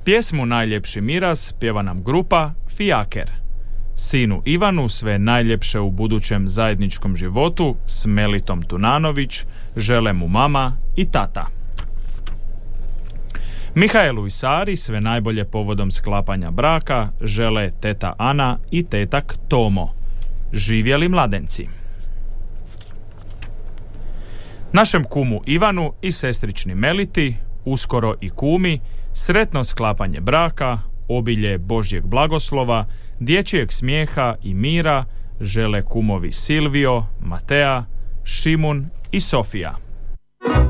Pjesmu Najljepši miraz pjeva nam grupa Fijaker. Sinu Ivanu sve najljepše u budućem zajedničkom životu s Melitom Tunanović žele mu mama i tata. Mihaelu i Sari sve najbolje povodom sklapanja braka žele teta Ana i tetak Tomo. Živjeli mladenci. Našem kumu Ivanu i sestrični Meliti, uskoro i kumi, sretno sklapanje braka, obilje Božjeg blagoslova, dječjeg smijeha i mira žele kumovi Silvio, Matea, Šimun i Sofija.